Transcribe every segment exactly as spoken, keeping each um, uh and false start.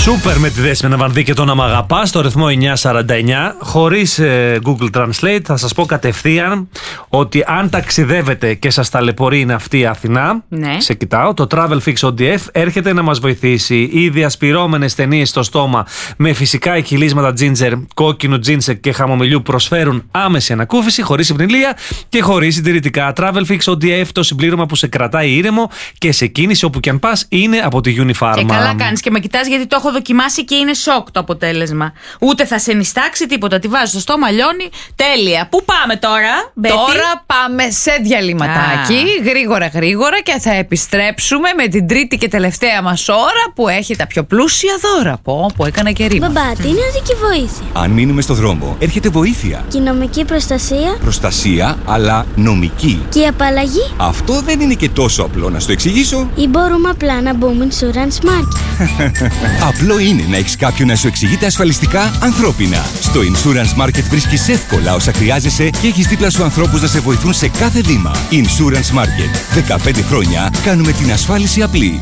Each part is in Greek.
Σούπερ με τη Δέσποινα Βανδύ και το να μ' αγαπάς, στο ρυθμό εννιά σαράντα εννιά. Χωρίς ε, Google Translate θα σας πω κατευθείαν ότι αν ταξιδεύετε και σας ταλαιπωρεί είναι αυτή η Αθηνά, ναι. σε κοιτάω, το Travel Fix ο ντι εφ έρχεται να μας βοηθήσει. Ήδη ασπυρώμενες ταινίες στο στόμα με φυσικά εκχυλίσματα ginger, κόκκινου ginseng και χαμομηλιού προσφέρουν άμεση ανακούφιση, χωρίς υπνηλία και χωρίς συντηρητικά. Travel Fix ο ντι εφ, το συμπλήρωμα που σε κρατάει ήρεμο και σε κίνηση όπου και αν πας, είναι από τη Unifarma. Και καλά κάνεις και με κοιτάς, γιατί το έχω δοκιμάσει και είναι σοκ το αποτέλεσμα. Ούτε θα σε νηστάξει τίποτα. Τη βάζεις στο στόμα, λιώνει. Τέλεια. Πού πάμε τώρα, Μπέτη? Τώρα πάμε σε διαλυματάκι. Α. Γρήγορα γρήγορα και θα επιστρέψουμε με την τρίτη και τελευταία μας ώρα που έχει τα πιο πλούσια δώρα. Πω, που έκανα και ρήμα. Μπαμπά, τι είναι οδική βοήθεια? Αν μείνουμε στο δρόμο, έρχεται βοήθεια. Και η νομική προστασία? Προστασία, αλλά νομική. Και η απαλλαγή? Αυτό δεν είναι και τόσο απλό να στο εξηγήσω. Ή μπορούμε απλά να μπούμε Insurance Market? Απλό είναι να έχεις κάποιον να σου εξηγείται ασφαλιστικά ανθρώπινα. Στο Insurance Market βρίσκεις εύκολα όσα χρειάζεσαι και έχεις δίπλα σου ανθρώπους να σε βοηθούν σε κάθε βήμα. Insurance Market. δεκαπέντε χρόνια κάνουμε την ασφάλιση απλή.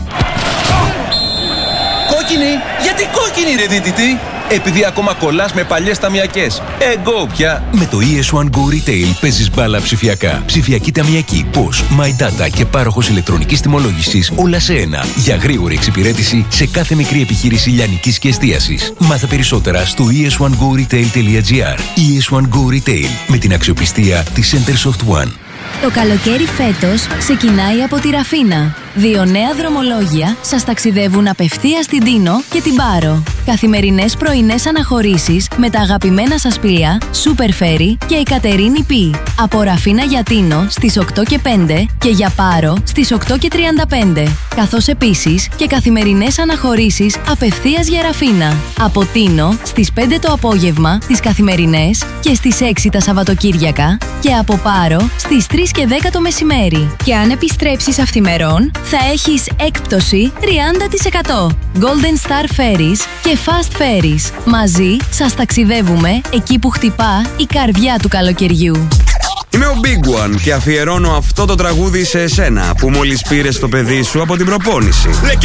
Κόκκινη! Γιατί κόκκινη ρε δίτητη? Επειδή ακόμα κολλάς με παλιές ταμιακές. Εγώ πια. Με το ι ες one Go Retail παίζεις μπάλα ψηφιακά. Ψηφιακή ταμιακή, Posh, My Data και πάροχος ηλεκτρονικής τιμολόγησης, όλα σε ένα. Για γρήγορη εξυπηρέτηση σε κάθε μικρή επιχείρηση λιανικής και εστίασης. Μάθε περισσότερα στο ι ες one go retail τελεία gr. ι ες one Go Retail, με την αξιοπιστία της Centersoft One. Το καλοκαίρι φέτος ξεκινάει από τη Ραφίνα. Δύο νέα δρομολόγια σας ταξιδεύουν απευθείας στην Τίνο και την Πάρο. Καθημερινές πρωινές αναχωρήσεις με τα αγαπημένα σας πλοία Super Ferry και η Κατερίνη Πι. Από Ραφίνα για Τίνο στις οκτώ και πέντε και για Πάρο στις οκτώ και τριάντα πέντε. Καθώς επίσης και καθημερινές αναχωρήσεις απευθείας για Ραφίνα. Από Τίνο στις πέντε το απόγευμα τις καθημερινές και στις έξι τα Σαββατοκύριακα και από Πάρο στις τρεις και δέκα το μεσημέρι. Και αν επιστρέψεις αυθημερών θα έχεις έκπτωση τριάντα τοις εκατό. Golden Star Ferries και Fast Ferries. Μαζί σας ταξιδεύουμε εκεί που χτυπά η καρδιά του καλοκαιριού. Είμαι ο Big One και αφιερώνω αυτό το τραγούδι σε εσένα που μόλις πήρες το παιδί σου από την προπόνηση.